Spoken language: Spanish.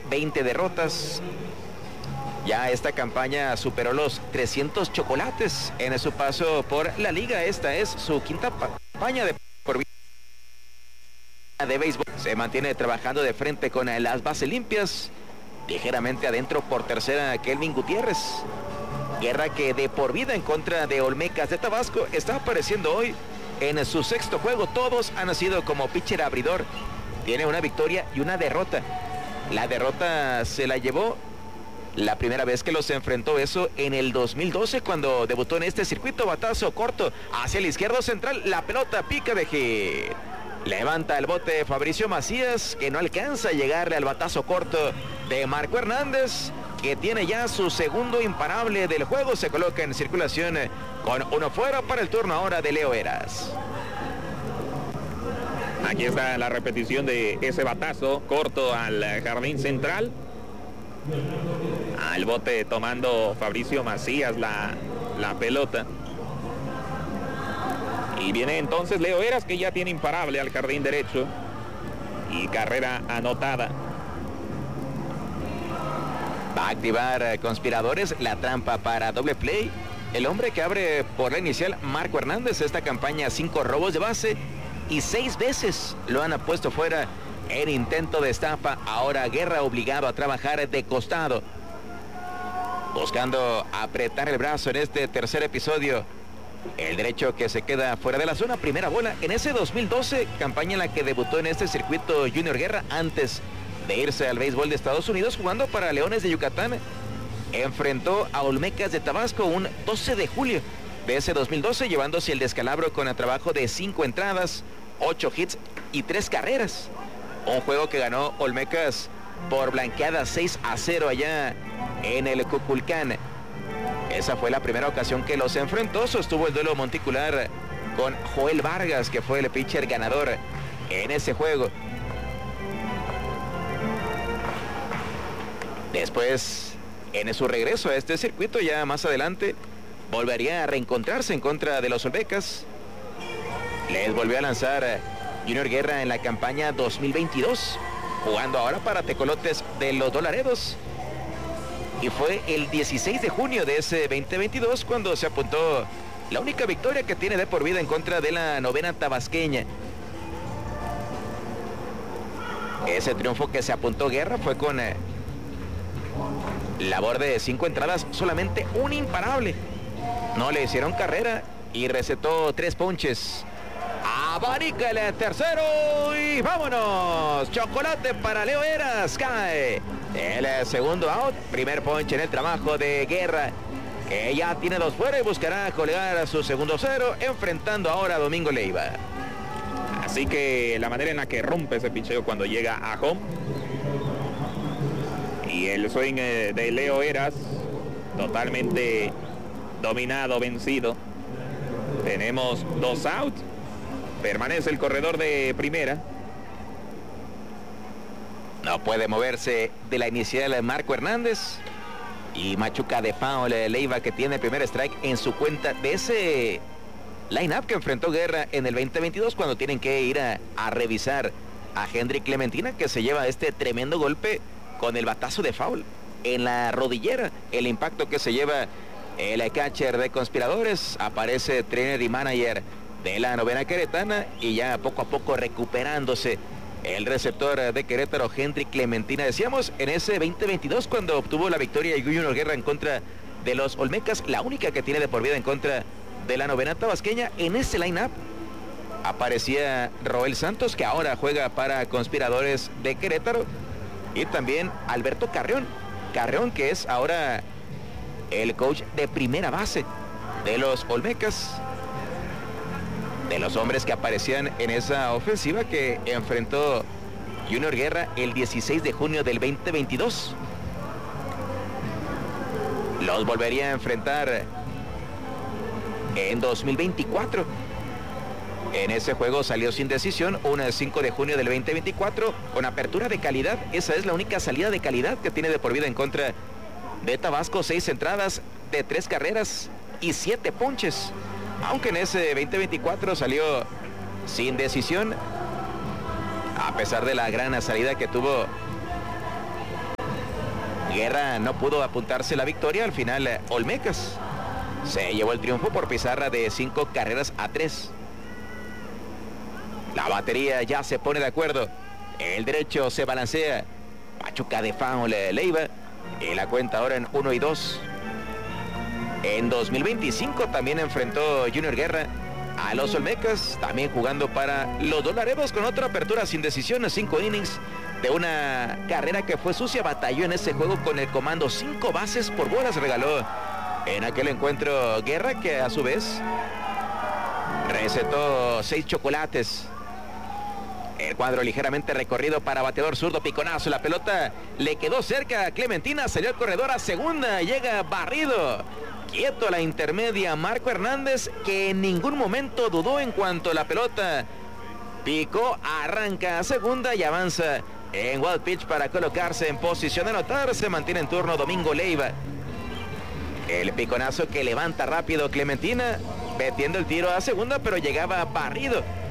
20 derrotas. Ya esta campaña superó los 300 chocolates en su paso por la liga. Esta es su quinta campaña de por vida de béisbol. Se mantiene trabajando de frente con las bases limpias. Ligeramente adentro por tercera Kelvin Gutiérrez. Guerra que de por vida en contra de Olmecas de Tabasco está apareciendo hoy en su sexto juego. Todos han nacido como pitcher abridor. Tiene una victoria y una derrota. La derrota se la llevó la primera vez que los enfrentó, eso en el 2012, cuando debutó en este circuito. Batazo corto hacia el izquierdo central. La pelota pica de hit. Levanta el bote Fabricio Macías, que no alcanza a llegarle al batazo corto de Marco Hernández, que tiene ya su segundo imparable del juego. Se coloca en circulación con uno fuera para el turno ahora de Leo Eras. Aquí está la repetición de ese batazo corto al jardín central. Al bote tomando Fabricio Macías la pelota. Y viene entonces Leo Eras, que ya tiene imparable al jardín derecho. Y carrera anotada. Va a activar Conspiradores la trampa para doble play. El hombre que abre por la inicial, Marco Hernández. Esta campaña 5 robos de base y 6 veces lo han puesto fuera en intento de estafa. Ahora Guerra obligado a trabajar de costado, buscando apretar el brazo en este tercer episodio. El derecho que se queda fuera de la zona. Primera bola en ese 2012, campaña en la que debutó en este circuito Junior Guerra antes de irse al béisbol de Estados Unidos, jugando para Leones de Yucatán. Enfrentó a Olmecas de Tabasco un 12 de julio de ese 2012, llevándose el descalabro con el trabajo de 5 entradas, 8 hits y 3 carreras. Un juego que ganó Olmecas por blanqueada 6-0 allá en el Cuculcán. Esa fue la primera ocasión que los enfrentó. Sostuvo el duelo monticular con Joel Vargas, que fue el pitcher ganador en ese juego. Después, en su regreso a este circuito, ya más adelante, volvería a reencontrarse en contra de los Olmecas. Les volvió a lanzar Junior Guerra en la campaña 2022, jugando ahora para Tecolotes de los Dolaredos. Y fue el 16 de junio de ese 2022 cuando se apuntó la única victoria que tiene de por vida en contra de la novena tabasqueña. Ese triunfo que se apuntó Guerra fue con labor de 5 entradas, solamente un imparable. No le hicieron carrera y recetó 3 ponches. Abarica el tercero y vámonos. Chocolate para Leo Eras. Cae el segundo out. Primer ponche en el trabajo de Guerra, que ya tiene 2 fuera y buscará colgar a su segundo 0, enfrentando ahora a Domingo Leiva. Así que la manera en la que rompe ese picheo cuando llega a home. Y el swing de Leo Eras totalmente dominado, vencido. Tenemos 2 outs. Permanece el corredor de primera. No puede moverse de la inicial Marco Hernández. Y machuca de foul Leiva, que tiene el primer strike en su cuenta de ese line-up que enfrentó Guerra en el 2022, cuando tienen que ir a revisar a Hendrik Clementina, que se lleva este tremendo golpe con el batazo de foul en la rodillera. El impacto que se lleva el catcher de Conspiradores. Aparece trainer y manager de la novena queretana y ya poco a poco recuperándose el receptor de Querétaro, Hendrik Clementina. Decíamos, en ese 2022 cuando obtuvo la victoria de Junior Guerra en contra de los Olmecas, la única que tiene de por vida en contra de la novena tabasqueña. En ese line-up aparecía Roel Santos, que ahora juega para Conspiradores de Querétaro, y también Alberto Carreón, que es ahora el coach de primera base de los Olmecas, de los hombres que aparecían en esa ofensiva que enfrentó Junior Guerra el 16 de junio del 2022. Los volvería a enfrentar en 2024. En ese juego salió sin decisión, un 5 de junio del 2024, con apertura de calidad. Esa es la única salida de calidad que tiene de por vida en contra de Tabasco. 6 entradas de 3 carreras y 7 ponches. Aunque en ese 2024 salió sin decisión, a pesar de la gran salida que tuvo Guerra no pudo apuntarse la victoria. Al final, Olmecas se llevó el triunfo por pizarra de 5-3. La batería ya se pone de acuerdo. El derecho se balancea. Machuca de foul Leiva. Y la cuenta ahora en 1-2. En 2025 también enfrentó Junior Guerra a los Olmecas, también jugando para los Dos Laredos con otra apertura sin decisiones, 5 innings de una carrera que fue sucia. Batalló en ese juego con el comando, 5 bases por bolas regaló en aquel encuentro Guerra, que a su vez recetó 6 chocolates. El cuadro ligeramente recorrido para bateador zurdo, piconazo, la pelota le quedó cerca, Clementina salió al corredor a segunda, llega barrido. Quieto a la intermedia Marco Hernández, que en ningún momento dudó en cuanto la pelota picó, arranca a segunda y avanza en wild pitch para colocarse en posición de anotar. Se mantiene en turno Domingo Leiva. El piconazo que levanta rápido Clementina, metiendo el tiro a segunda, pero llegaba barrido